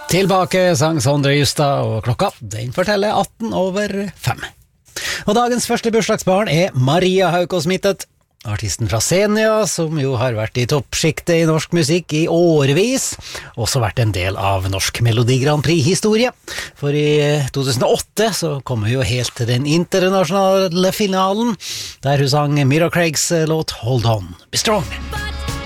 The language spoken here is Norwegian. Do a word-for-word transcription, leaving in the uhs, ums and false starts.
Tilbake sang Sondre Justad, og klokka den forteller atten over fem. Og dagens første bursdagsbarn er Maria Haukås Mittet, artisten fra Senja, som jo har vært i toppskiktet i norsk musikk i årevis, også vært en del av norsk Melodi Grand Prix-historie. For i to tusen og åtte så kom hun jo helt til den internasjonale finalen, der hun sang Mira Craigs låt Hold On, Be Strong.